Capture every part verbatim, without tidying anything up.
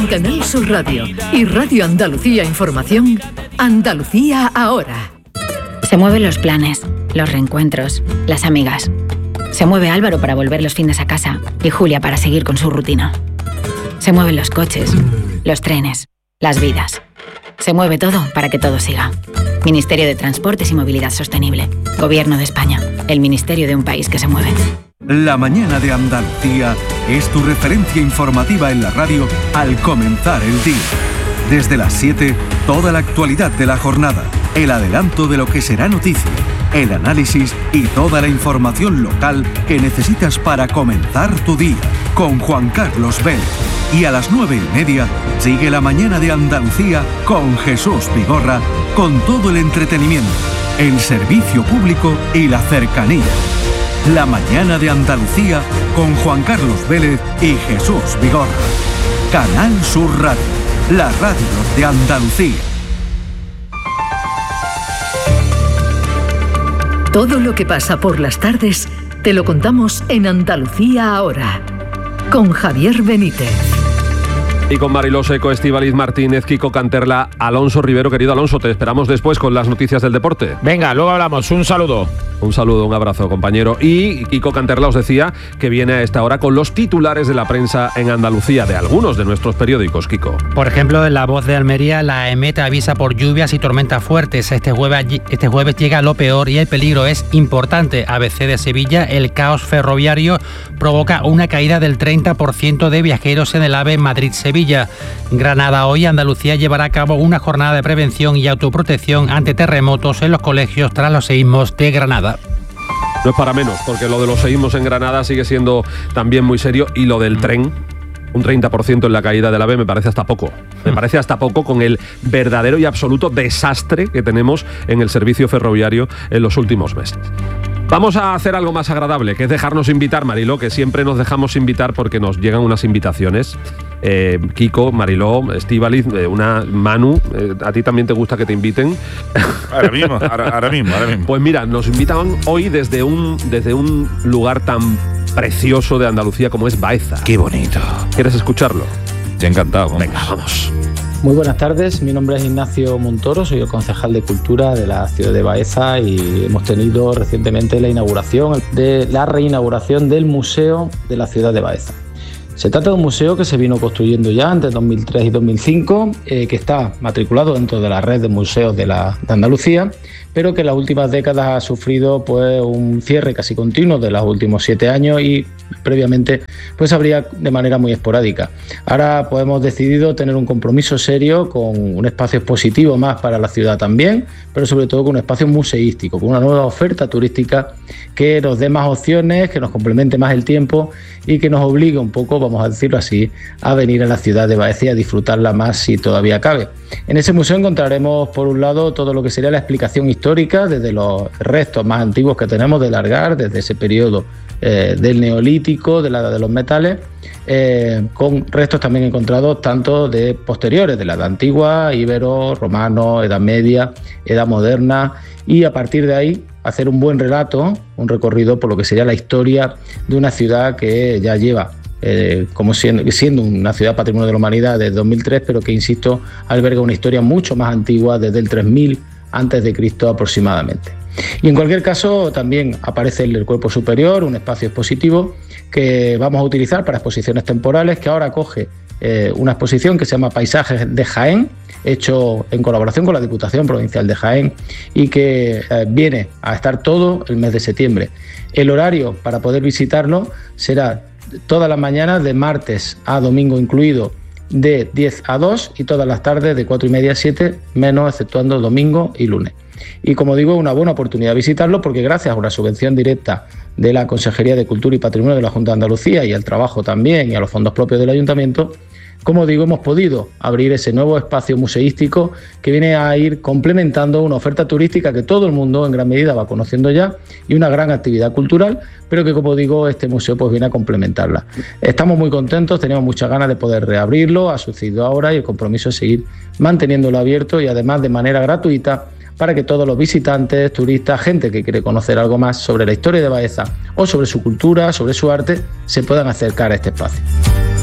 En Canal Sur Radio y Radio Andalucía Información, Andalucía ahora. Se mueven los planes, los reencuentros, las amigas. Se mueve Álvaro para volver los fines a casa y Julia para seguir con su rutina. Se mueven los coches, los trenes, las vidas. Se mueve todo para que todo siga. Ministerio de Transportes y Movilidad Sostenible. Gobierno de España. El ministerio de un país que se mueve. La mañana de Andalucía es tu referencia informativa en la radio al comenzar el día. Desde las siete, toda la actualidad de la jornada, el adelanto de lo que será noticia, el análisis y toda la información local que necesitas para comenzar tu día, con Juan Carlos Vélez. Y a las nueve y media, sigue la mañana de Andalucía con Jesús Vigorra, con todo el entretenimiento, el servicio público y la cercanía. La mañana de Andalucía con Juan Carlos Vélez y Jesús Vigorra. Canal Sur Radio, la radio de Andalucía. Todo lo que pasa por las tardes te lo contamos en Andalucía ahora, con Javier Benítez. Y con Mariló Seco, Estíbaliz Martínez, Kiko Canterla, Alonso Rivero. Querido Alonso, te esperamos después con las noticias del deporte. Venga, luego hablamos. Un saludo. Un saludo, un abrazo, compañero. Y Kiko Canterla os decía que viene a esta hora con los titulares de la prensa en Andalucía, de algunos de nuestros periódicos, Kiko. Por ejemplo, en La Voz de Almería, la EMET avisa por lluvias y tormentas fuertes. Este jueves, este jueves llega lo peor y el peligro es importante. A B C de Sevilla, el caos ferroviario provoca una caída del treinta por ciento de viajeros en el AVE Madrid-Sevilla. Granada, hoy Andalucía llevará a cabo una jornada de prevención y autoprotección ante terremotos en los colegios tras los seísmos de Granada. No es para menos, porque lo de los seísmos en Granada sigue siendo también muy serio, y lo del tren, un treinta por ciento en la caída del AVE, me parece hasta poco. Me parece hasta poco con el verdadero y absoluto desastre que tenemos en el servicio ferroviario en los últimos meses. Vamos a hacer algo más agradable, que es dejarnos invitar, Mariló, que siempre nos dejamos invitar porque nos llegan unas invitaciones. Eh, Kiko, Mariló, Estíbaliz, eh, una Manu, eh, ¿a ti también te gusta que te inviten? Ahora mismo, ahora, ahora mismo, ahora mismo. Pues mira, nos invitan hoy desde un, desde un lugar tan precioso de Andalucía como es Baeza. ¡Qué bonito! ¿Quieres escucharlo? Te ha encantado. Vamos. Venga, vamos. Muy buenas tardes, mi nombre es Ignacio Montoro, soy el concejal de Cultura de la ciudad de Baeza y hemos tenido recientemente la inauguración de la reinauguración del Museo de la ciudad de Baeza. Se trata de un museo que se vino construyendo ya entre dos mil tres y dos mil cinco, eh, que está matriculado dentro de la red de museos de, la, de Andalucía, pero que en las últimas décadas ha sufrido pues, un cierre casi continuo de los últimos siete años y previamente pues abría de manera muy esporádica. Ahora pues, hemos decidido tener un compromiso serio con un espacio expositivo más para la ciudad también, pero sobre todo con un espacio museístico, con una nueva oferta turística que nos dé más opciones, que nos complemente más el tiempo y que nos obligue un poco, vamos a decirlo así, a venir a la ciudad de Baeza y a disfrutarla más si todavía cabe. En ese museo encontraremos por un lado todo lo que sería la explicación histórica desde los restos más antiguos que tenemos de Largar, desde ese periodo eh, del Neolítico, de la Edad de los Metales, eh, con restos también encontrados tanto de posteriores, de la Edad Antigua, Íbero, Romano, Edad Media, Edad Moderna, y a partir de ahí hacer un buen relato, un recorrido por lo que sería la historia de una ciudad que ya lleva Eh, como siendo, siendo una ciudad patrimonio de la humanidad desde dos mil tres, pero que, insisto, alberga una historia mucho más antigua, desde el tres mil antes de Cristo aproximadamente. Y en cualquier caso también aparece el cuerpo superior, un espacio expositivo que vamos a utilizar para exposiciones temporales, que ahora acoge eh, una exposición que se llama Paisajes de Jaén, hecho en colaboración con la Diputación Provincial de Jaén y que eh, viene a estar todo el mes de septiembre. El horario para poder visitarlo será todas las mañanas de martes a domingo incluido de diez a dos y todas las tardes de cuatro y media a siete, menos exceptuando domingo y lunes. Y como digo, una buena oportunidad de visitarlo porque gracias a una subvención directa de la Consejería de Cultura y Patrimonio de la Junta de Andalucía y al trabajo también y a los fondos propios del Ayuntamiento, como digo, hemos podido abrir ese nuevo espacio museístico que viene a ir complementando una oferta turística que todo el mundo en gran medida va conociendo ya y una gran actividad cultural, pero que, como digo, este museo pues viene a complementarla. Estamos muy contentos, tenemos muchas ganas de poder reabrirlo, ha sucedido ahora y el compromiso es seguir manteniéndolo abierto y además de manera gratuita para que todos los visitantes, turistas, gente que quiere conocer algo más sobre la historia de Baeza o sobre su cultura, sobre su arte, se puedan acercar a este espacio.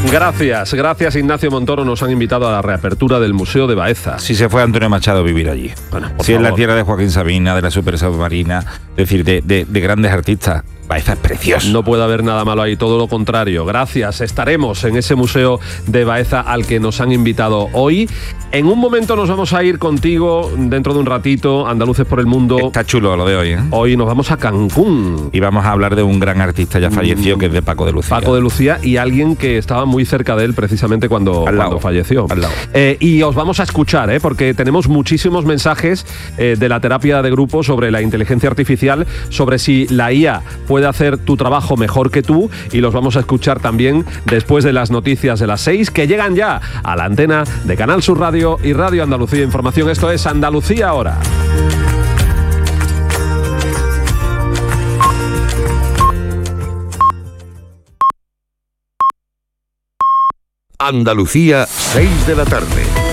Gracias, gracias Ignacio Montoro. Nos han invitado a la reapertura del Museo de Baeza. Si se fue Antonio Machado a vivir allí. Bueno, por si favor. es la tierra de Joaquín Sabina, de la Super Submarina, es decir, de, de, de grandes artistas. Baeza es precioso. No puede haber nada malo ahí, todo lo contrario. Gracias, estaremos en ese Museo de Baeza al que nos han invitado hoy. En un momento nos vamos a ir contigo, dentro de un ratito, Andaluces por el Mundo. Está chulo lo de hoy, ¿eh? Hoy nos vamos a Cancún. Y vamos a hablar de un gran artista ya fallecido, mm. que es de Paco de Lucía. Paco de Lucía y alguien que estaba muy cerca de él precisamente cuando, al lado, cuando falleció. Al lado. Eh, y os vamos a escuchar, ¿eh? Porque tenemos muchísimos mensajes eh, de la terapia de grupo sobre la inteligencia artificial, sobre si la I A puede hacer tu trabajo mejor que tú, y los vamos a escuchar también después de las noticias de las seis, que llegan ya a la antena de Canal Sur Radio y Radio Andalucía Información. Esto es Andalucía Ahora. Andalucía, seis de la tarde.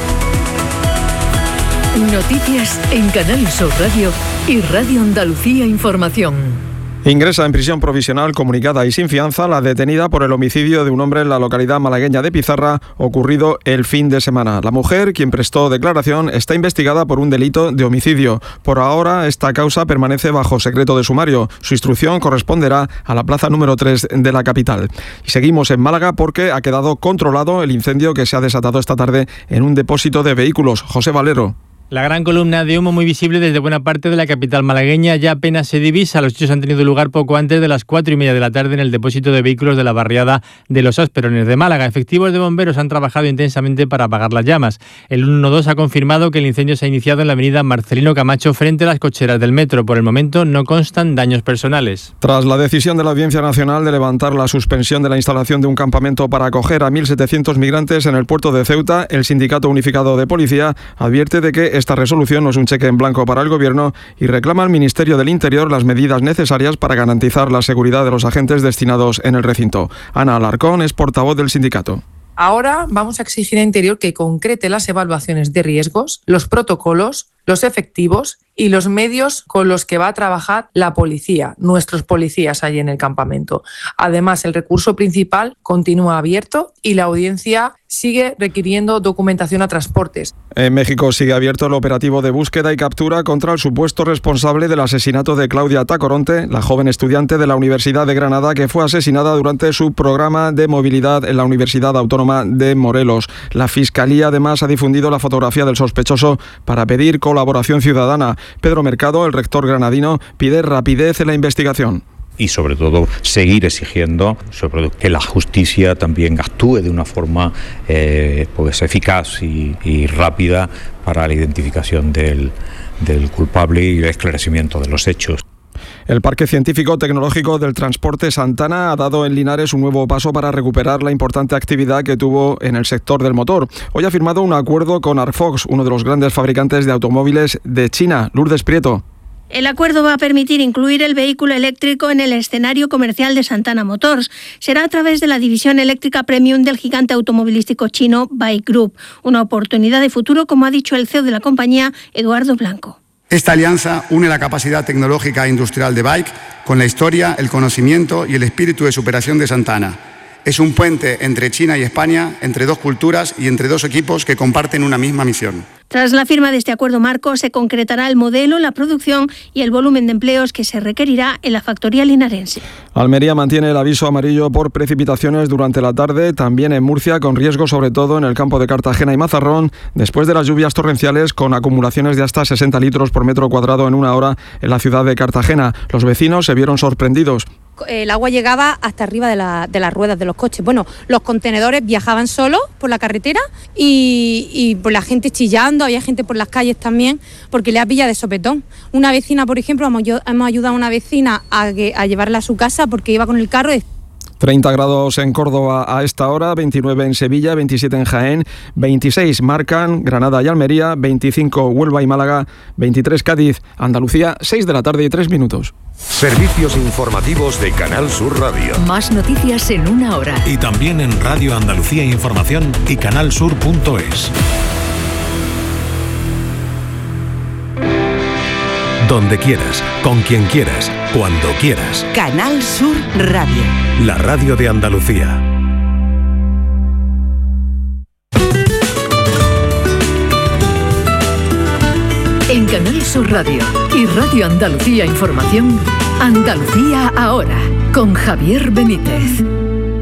Noticias en Canal Sur Radio y Radio Andalucía Información. Ingresa en prisión provisional comunicada y sin fianza la detenida por el homicidio de un hombre en la localidad malagueña de Pizarra, ocurrido el fin de semana. La mujer, quien prestó declaración, está investigada por un delito de homicidio. Por ahora, esta causa permanece bajo secreto de sumario. Su instrucción corresponderá a la plaza número tres de la capital. Y seguimos en Málaga porque ha quedado controlado el incendio que se ha desatado esta tarde en un depósito de vehículos. José Valero. La gran columna de humo, muy visible desde buena parte de la capital malagueña, ya apenas se divisa. Los hechos han tenido lugar poco antes de las cuatro y media de la tarde en el depósito de vehículos de la barriada de Los Asperones de Málaga. Efectivos de bomberos han trabajado intensamente para apagar las llamas. El ciento doce ha confirmado que el incendio se ha iniciado en la avenida Marcelino Camacho, frente a las cocheras del metro. Por el momento no constan daños personales. Tras la decisión de la Audiencia Nacional de levantar la suspensión de la instalación de un campamento para acoger a mil setecientos migrantes en el puerto de Ceuta, el Sindicato Unificado de Policía advierte de que esta resolución no es un cheque en blanco para el Gobierno y reclama al Ministerio del Interior las medidas necesarias para garantizar la seguridad de los agentes destinados en el recinto. Ana Alarcón es portavoz del sindicato. Ahora vamos a exigir a Interior que concrete las evaluaciones de riesgos, los protocolos, los efectivos y los medios con los que va a trabajar la policía, nuestros policías allí en el campamento. Además, el recurso principal continúa abierto y la audiencia sigue requiriendo documentación a transportes. En México sigue abierto el operativo de búsqueda y captura contra el supuesto responsable del asesinato de Claudia Tacoronte, la joven estudiante de la Universidad de Granada que fue asesinada durante su programa de movilidad en la Universidad Autónoma de Morelos. La Fiscalía además ha difundido la fotografía del sospechoso para pedir colaboración ciudadana. Pedro Mercado, el rector granadino, pide rapidez en la investigación. Y sobre todo seguir exigiendo sobre todo que la justicia también actúe de una forma eh, pues eficaz y, y rápida para la identificación del, del culpable y el esclarecimiento de los hechos. El Parque Científico Tecnológico del Transporte Santana ha dado en Linares un nuevo paso para recuperar la importante actividad que tuvo en el sector del motor. Hoy ha firmado un acuerdo con Arfox, uno de los grandes fabricantes de automóviles de China. Lourdes Prieto. El acuerdo va a permitir incluir el vehículo eléctrico en el escenario comercial de Santana Motors. Será a través de la división eléctrica premium del gigante automovilístico chino Bike Group. Una oportunidad de futuro, como ha dicho el C E O de la compañía, Eduardo Blanco. Esta alianza une la capacidad tecnológica e industrial de Bike con la historia, el conocimiento y el espíritu de superación de Santana. Es un puente entre China y España, entre dos culturas y entre dos equipos que comparten una misma misión. Tras la firma de este acuerdo marco, se concretará el modelo, la producción y el volumen de empleos que se requerirá en la factoría linarense. Almería mantiene el aviso amarillo por precipitaciones durante la tarde, también en Murcia, con riesgo sobre todo en el campo de Cartagena y Mazarrón, después de las lluvias torrenciales con acumulaciones de hasta sesenta litros por metro cuadrado en una hora en la ciudad de Cartagena. Los vecinos se vieron sorprendidos. El agua llegaba hasta arriba de, la, de las ruedas de los coches. Bueno, los contenedores viajaban solos por la carretera y, y por la gente chillando, había gente por las calles también, porque le ha pillado de sopetón. Una vecina, por ejemplo, hemos, hemos ayudado a una vecina a, que, a llevarla a su casa porque iba con el carro. treinta grados en Córdoba a esta hora, veintinueve en Sevilla, veintisiete en Jaén, veintiséis marcan Granada y Almería, veinticinco Huelva y Málaga, veintitrés Cádiz, Andalucía, seis de la tarde y tres minutos. Servicios informativos de Canal Sur Radio. Más noticias en una hora. Y también en Radio Andalucía Información y canalsur punto es. Donde quieras, con quien quieras, cuando quieras. Canal Sur Radio. La radio de Andalucía. En Canal Sur Radio y Radio Andalucía Información, Andalucía Ahora, con Javier Benítez.